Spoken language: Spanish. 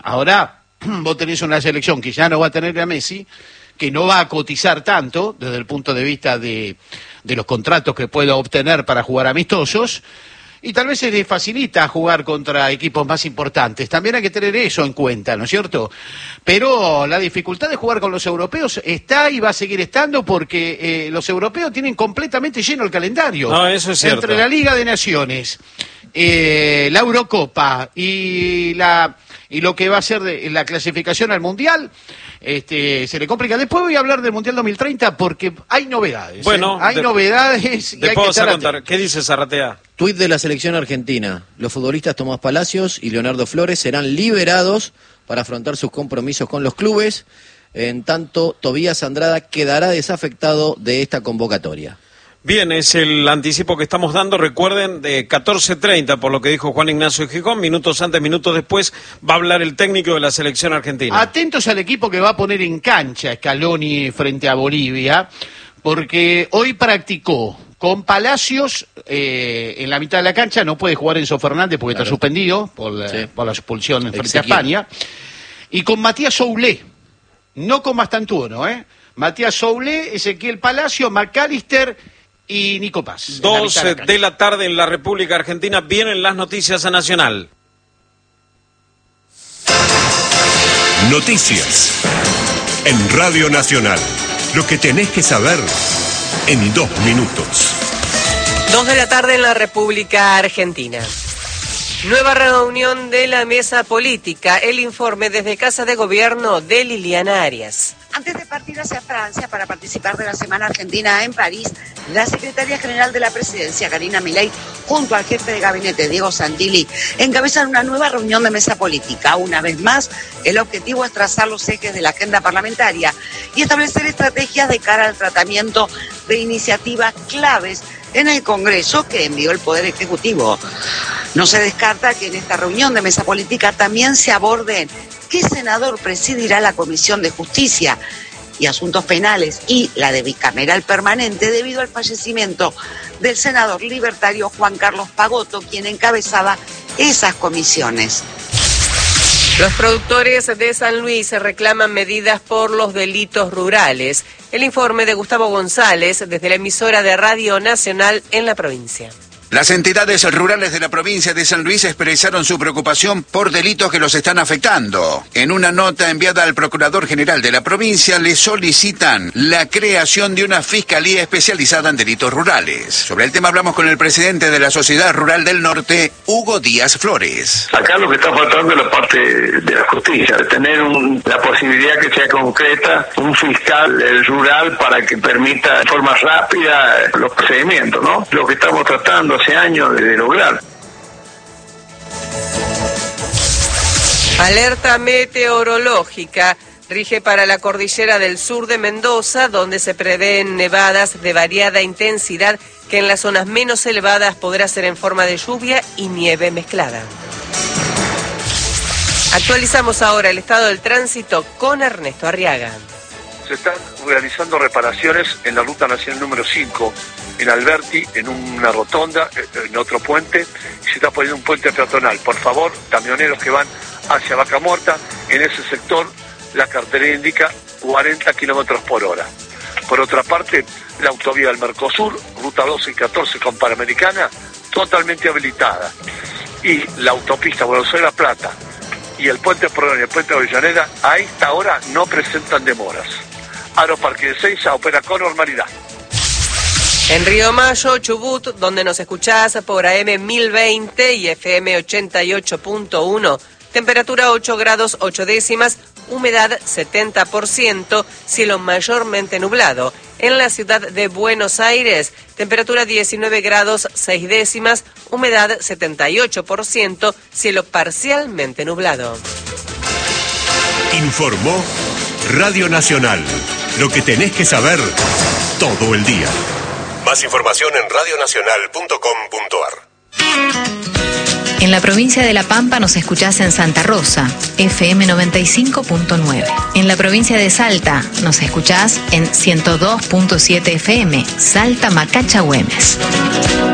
Ahora, vos tenés una selección que ya no va a tener a Messi, que no va a cotizar tanto desde el punto de vista de los contratos que pueda obtener para jugar amistosos, y tal vez se le facilita jugar contra equipos más importantes. También hay que tener eso en cuenta, ¿no es cierto? Pero la dificultad de jugar con los europeos está y va a seguir estando porque los europeos tienen completamente lleno el calendario. No, eso es cierto. Entre la Liga de Naciones, la Eurocopa y lo que va a ser la clasificación al Mundial, se le complica. Después voy a hablar del Mundial 2030 porque hay novedades. Bueno, hay novedades. Después vamos a contar. ¿Qué dice Zarratea? Tuit de la selección argentina. Los futbolistas Tomás Palacios y Leonardo Flores serán liberados para afrontar sus compromisos con los clubes. En tanto, Tobías Andrada quedará desafectado de esta convocatoria. Bien, es el anticipo que estamos dando, recuerden, de 14:30, por lo que dijo Juan Ignacio Gijón, minutos antes, minutos después, va a hablar el técnico de la selección argentina. Atentos al equipo que va a poner en cancha Scaloni frente a Bolivia, porque hoy practicó con Palacios en la mitad de la cancha, no puede jugar Enzo Fernández porque está suspendido por la expulsión frente a España, y con Matías Soulé, no con Mastantuono, Matías Soulé, Ezequiel Palacio, McAllister y Nico Paz. 12 de la tarde en la República Argentina. Vienen las noticias a Nacional. Noticias en Radio Nacional. Lo que tenés que saber en 2 minutos. 2 de la tarde en la República Argentina. Nueva reunión de la mesa política. El informe desde Casa de Gobierno de Liliana Arias. Antes de partir hacia Francia para participar de la Semana Argentina en París, la Secretaría General de la Presidencia, Karina Milei, junto al jefe de gabinete, Diego Santilli, encabezan una nueva reunión de mesa política. Una vez más, el objetivo es trazar los ejes de la agenda parlamentaria y establecer estrategias de cara al tratamiento de iniciativas claves en el Congreso que envió el Poder Ejecutivo. No se descarta que en esta reunión de mesa política también se aborden qué senador presidirá la Comisión de Justicia y Asuntos Penales y la de bicameral permanente debido al fallecimiento del senador libertario Juan Carlos Pagotto, quien encabezaba esas comisiones. Los productores de San Luis reclaman medidas por los delitos rurales. El informe de Gustavo González desde la emisora de Radio Nacional en la provincia. Las entidades rurales de la provincia de San Luis expresaron su preocupación por delitos que los están afectando. En una nota enviada al Procurador General de la provincia, le solicitan la creación de una fiscalía especializada en delitos rurales. Sobre el tema hablamos con el presidente de la Sociedad Rural del Norte, Hugo Díaz Flores. Acá lo que está faltando es la parte de la justicia, de tener la posibilidad que sea concreta, un fiscal rural para que permita de forma rápida los procedimientos, ¿no? Lo que estamos tratando hace años de lograr. Alerta meteorológica rige para la cordillera del sur de Mendoza, donde se prevén nevadas de variada intensidad que en las zonas menos elevadas podrá ser en forma de lluvia y nieve mezclada. Actualizamos ahora el estado del tránsito con Ernesto Arriaga. Se están realizando reparaciones en la ruta nacional número 5, en Alberti, en una rotonda, en otro puente, y se está poniendo un puente peatonal. Por favor, camioneros que van hacia Vaca Muerta, en ese sector la cartelera indica 40 kilómetros por hora. Por otra parte, la autovía del Mercosur, ruta 12 y 14 con Panamericana, totalmente habilitada. Y la autopista Buenos Aires-La Plata y el puente Prodón y el puente Avellaneda a esta hora no presentan demoras. Aeroparque de Seiza opera con normalidad. En Río Mayo, Chubut, donde nos escuchás por AM 1020 y FM 88.1, temperatura 8 grados 8 décimas, humedad 70%, cielo mayormente nublado. En la ciudad de Buenos Aires, temperatura 19 grados 6 décimas, humedad 78%, cielo parcialmente nublado. Informó Radio Nacional. Lo que tenés que saber todo el día. Más información en radionacional.com.ar. En la provincia de La Pampa nos escuchás en Santa Rosa, FM 95.9. En la provincia de Salta nos escuchás en 102.7 FM, Salta Macacha Güemes.